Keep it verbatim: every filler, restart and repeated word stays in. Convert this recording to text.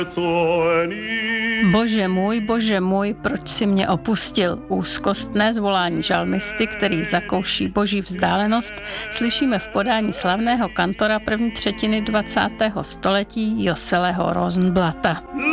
Bože můj, bože můj, proč si mě opustil? Úzkostné zvolání žalmisty, který zakouší boží vzdálenost, slyšíme v podání slavného kantora první třetiny dvacátého století Joseleho Rosenblata.